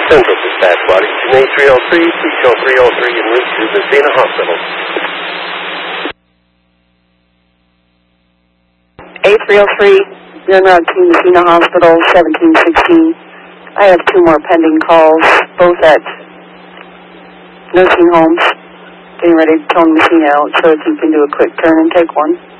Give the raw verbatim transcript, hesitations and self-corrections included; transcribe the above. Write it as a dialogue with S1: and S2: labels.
S1: Central Dispatch Body, A three oh three, please show three oh three en route to Messina Hospital.
S2: A three oh three, you're en route to Messina Hospital, seventeen sixteen. I have two more pending calls, both at nursing homes. Getting ready to tone Messina out, so if you can do a quick turn and take one.